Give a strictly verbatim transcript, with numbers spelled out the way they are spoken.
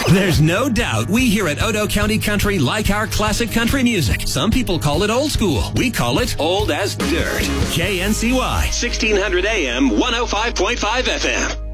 There's no doubt we here at Odo County Country like our classic country music. Some people call it old school. We call it old as dirt. K N C Y, sixteen hundred A M, one oh five point five F M.